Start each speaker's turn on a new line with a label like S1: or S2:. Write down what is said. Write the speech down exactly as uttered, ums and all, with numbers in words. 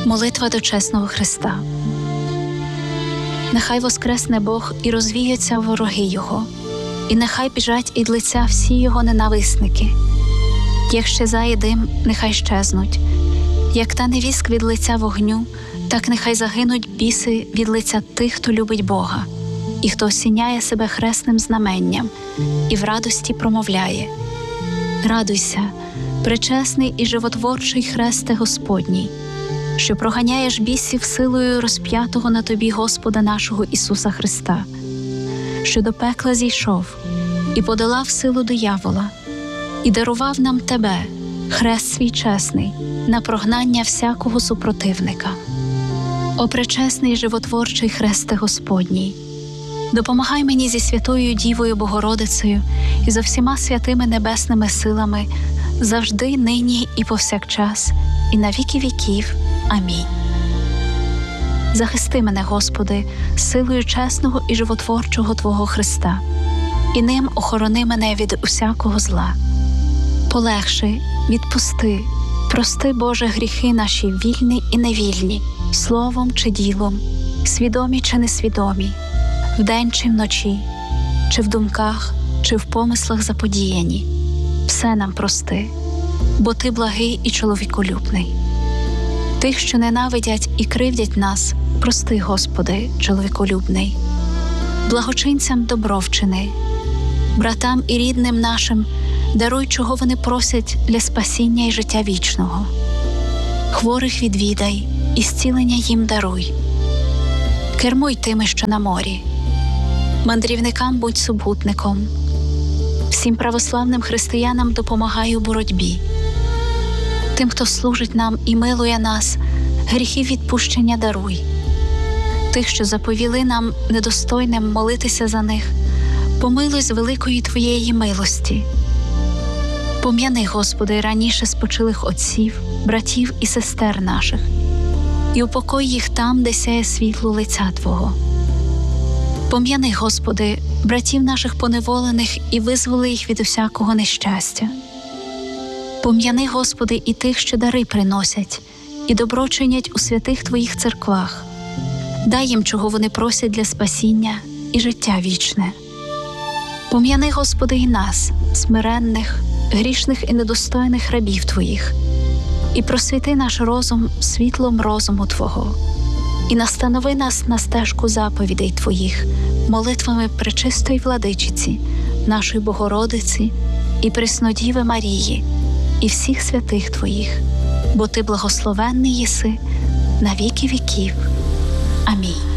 S1: Молитва до чесного Христа. Нехай воскресне Бог і розвіються вороги Його, і нехай біжать ід лиця всі Його ненависники. Як щезає дим, нехай щезнуть, як тане віск від лиця вогню, так нехай загинуть біси від лиця тих, хто любить Бога, і хто осіняє себе хресним знаменням, і в радості промовляє: «Радуйся, пречесний і животворчий хресте Господній, що проганяєш бісів силою розп'ятого на тобі Господа нашого Ісуса Христа, що до пекла зійшов і подолав силу диявола, і дарував нам тебе, хрест свій чесний, на прогнання всякого супротивника. О пречесний і животворчий хресте Господній, допомагай мені зі святою Дівою Богородицею і зо всіма святими небесними силами, завжди, нині і повсякчас, і на віки віків. Амінь. Захисти мене, Господи, силою чесного і животворчого Твого Христа, і ним охорони мене від усякого зла. Полегши, відпусти, прости, Боже, гріхи наші вільні і невільні, словом чи ділом, свідомі чи несвідомі, вдень чи вночі, чи в думках, чи в помислах заподіяні. Все нам прости, бо Ти благий і чоловіколюбний. Тих, що ненавидять і кривдять нас, прости, Господи, чоловіколюбний. Благочинцям добро вчини, братам і рідним нашим даруй, чого вони просять для спасіння і життя вічного. Хворих відвідай і зцілення їм даруй. Кермуй тими, що на морі. Мандрівникам будь супутником. Всім православним християнам допомагай у боротьбі. Тим, хто служить нам і милує нас, гріхів відпущення даруй. Тих, що заповіли нам недостойним молитися за них, помилуй з великої Твоєї милості. Пом'яни, Господи, раніше спочилих отців, братів і сестер наших, і упокой їх там, де сяє світло лиця Твого. Пом'яни, Господи, братів наших поневолених і визволи їх від усякого нещастя. Пом'яни, Господи, і тих, що дари приносять, і добро чинять у святих Твоїх церквах. Дай їм, чого вони просять для спасіння і життя вічне. Пом'яни, Господи, і нас, смиренних, грішних і недостойних рабів Твоїх, і просвіти наш розум світлом розуму Твого, і настанови нас на стежку заповідей Твоїх, молитвами пречистої Владичиці, нашої Богородиці і Преснодіви Марії, і всіх святих Твоїх, бо Ти благословенний єси на віки віків. Амінь.